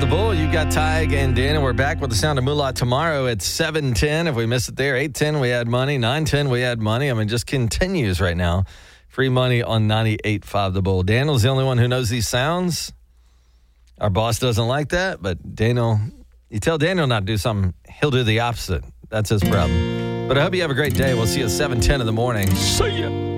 the Bull. You got Tig and Dan, and we're back with the Sound of Moolah tomorrow at 7:10. If we miss it there, 8:10 we had money, 9:10 we had money. I mean, just continues right now. Free money on 98.5 The Bull. Daniel's the only one who knows these sounds. Our boss doesn't like that, but Daniel, you tell Daniel not to do something, he'll do the opposite. That's his problem. But I hope you have a great day. We'll see you at 7:10 in the morning. See ya.